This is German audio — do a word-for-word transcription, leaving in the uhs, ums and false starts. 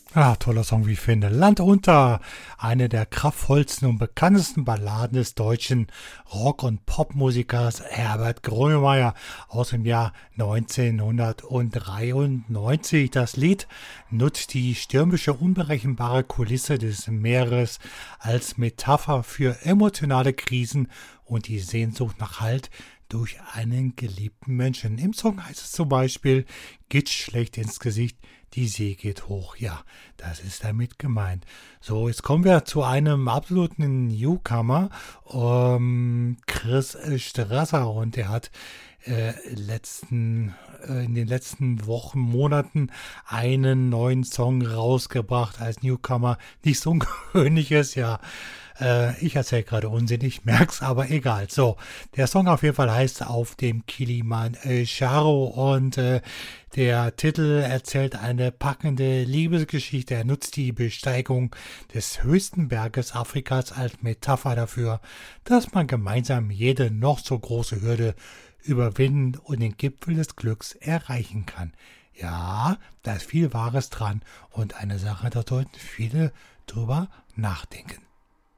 Ah, toller Song, wie ich finde. Land unter, eine der kraftvollsten und bekanntesten Balladen des deutschen Rock- und Popmusikers Herbert Grönemeyer aus dem Jahr neunzehnhundertdreiundneunzig. Das Lied nutzt die stürmische, unberechenbare Kulisse des Meeres als Metapher für emotionale Krisen und die Sehnsucht nach Halt durch einen geliebten Menschen. Im Song heißt es zum Beispiel, geht schlecht ins Gesicht, die See geht hoch. Ja, das ist damit gemeint. So, jetzt kommen wir zu einem absoluten Newcomer, ähm, Chris Strasser, und der hat äh, letzten, äh, in den letzten Wochen, Monaten einen neuen Song rausgebracht als Newcomer. Nichts Ungewöhnliches, ja. Äh, ich erzähle gerade Unsinn, ich merk's, aber egal. So, der Song auf jeden Fall heißt Auf dem Kilimanjaro und äh, der Titel erzählt eine packende Liebesgeschichte. Er nutzt die Besteigung des höchsten Berges Afrikas als Metapher dafür, dass man gemeinsam jede noch so große Hürde überwinden und den Gipfel des Glücks erreichen kann. Ja, da ist viel Wahres dran und eine Sache, da sollten viele drüber nachdenken.